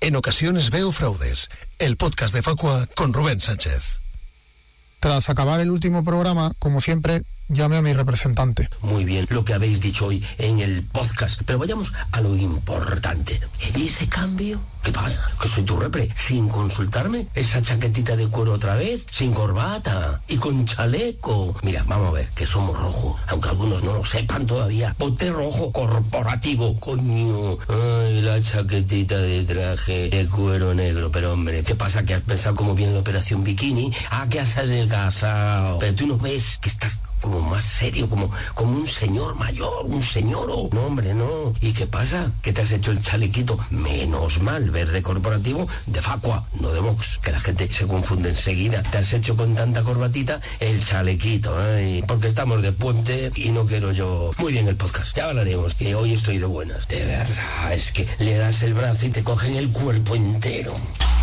En ocasiones veo fraudes. El podcast de Facua con Rubén Sánchez. Tras acabar el último programa, como siempre, llame a mi representante. Muy bien lo que habéis dicho hoy en el podcast, pero vayamos a lo importante. ¿Y ese cambio? ¿Qué pasa? Que soy tu repre, sin consultarme. Esa chaquetita de cuero otra vez, sin corbata y con chaleco. Mira, vamos a ver, que somos rojo, aunque algunos no lo sepan todavía. Bote rojo corporativo, coño. Ay, la chaquetita de traje de cuero negro. Pero hombre, ¿qué pasa? ¿Que has pensado cómo viene la operación bikini? Ah, que has adelgazado. Pero tú no ves que estás como más serio, como un señor mayor, un señoro. No, hombre, no. ¿Y qué pasa? ¿Que te has hecho el chalequito? Menos mal, verde corporativo de Facua, no de Vox, que la gente se confunde enseguida. Te has hecho con tanta corbatita el chalequito, ¿eh? Porque estamos de puente y no quiero yo... Muy bien el podcast, ya hablaremos, que hoy estoy de buenas. De verdad, es que le das el brazo y te cogen el cuerpo entero.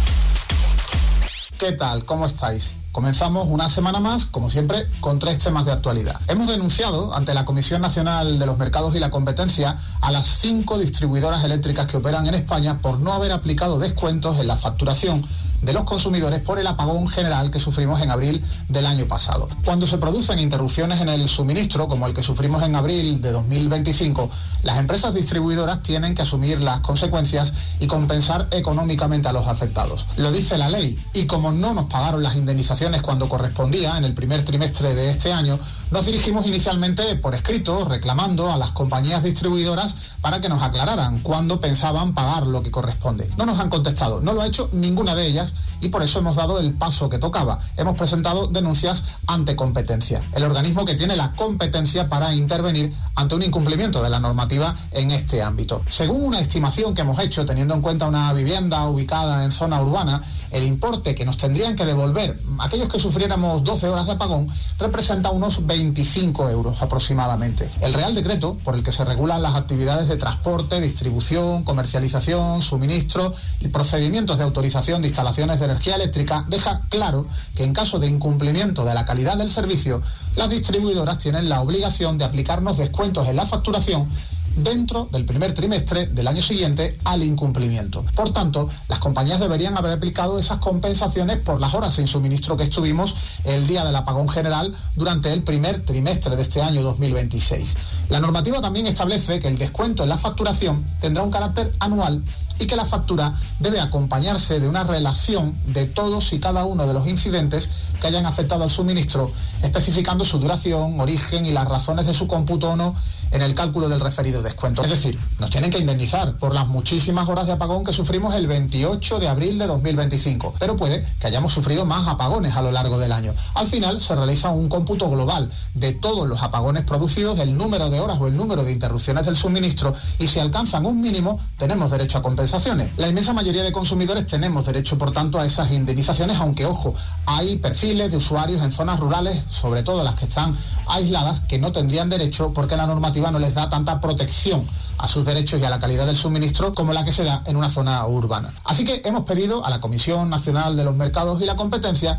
¿Qué tal? ¿Cómo estáis? Comenzamos una semana más, como siempre, con 3 temas de actualidad. Hemos denunciado ante la Comisión Nacional de los Mercados y la Competencia a las 5 distribuidoras eléctricas que operan en España por no haber aplicado descuentos en la facturación de los consumidores por el apagón general que sufrimos en abril del año pasado. Cuando se producen interrupciones en el suministro, como el que sufrimos en abril de 2025, las empresas distribuidoras tienen que asumir las consecuencias y compensar económicamente a los afectados. Lo dice la ley, y como no nos pagaron las indemnizaciones cuando correspondía en el primer trimestre de este año, nos dirigimos inicialmente por escrito reclamando a las compañías distribuidoras para que nos aclararan cuándo pensaban pagar lo que corresponde. No nos han contestado, no lo ha hecho ninguna de ellas, y por eso hemos dado el paso que tocaba. Hemos presentado denuncias ante Competencia, el organismo que tiene la competencia para intervenir ante un incumplimiento de la normativa en este ámbito. Según una estimación que hemos hecho, teniendo en cuenta una vivienda ubicada en zona urbana, el importe que nos tendrían que devolver aquellos que sufriéramos 12 horas de apagón representa unos 25 euros aproximadamente. El Real Decreto, por el que se regulan las actividades de transporte, distribución, comercialización, suministro y procedimientos de autorización de instalaciones de energía eléctrica, deja claro que en caso de incumplimiento de la calidad del servicio, las distribuidoras tienen la obligación de aplicarnos descuentos en la facturación dentro del primer trimestre del año siguiente al incumplimiento. Por tanto, las compañías deberían haber aplicado esas compensaciones por las horas sin suministro que estuvimos el día del apagón general durante el primer trimestre de este año 2026. La normativa también establece que el descuento en la facturación tendrá un carácter anual y que la factura debe acompañarse de una relación de todos y cada uno de los incidentes que hayan afectado al suministro, especificando su duración, origen y las razones de su cómputo o no en el cálculo del referido descuento. Es decir, nos tienen que indemnizar por las muchísimas horas de apagón que sufrimos el 28 de abril de 2025, pero puede que hayamos sufrido más apagones a lo largo del año. Al final se realiza un cómputo global de todos los apagones producidos, del número de horas o el número de interrupciones del suministro, y si alcanzan un mínimo, tenemos derecho a compensaciones. La inmensa mayoría de consumidores tenemos derecho, por tanto, a esas indemnizaciones, aunque, ojo, hay perfiles de usuarios en zonas rurales, sobre todo las que están aisladas, que no tendrían derecho porque la normativa no les da tanta protección a sus derechos y a la calidad del suministro como la que se da en una zona urbana. Así que hemos pedido a la Comisión Nacional de los Mercados y la Competencia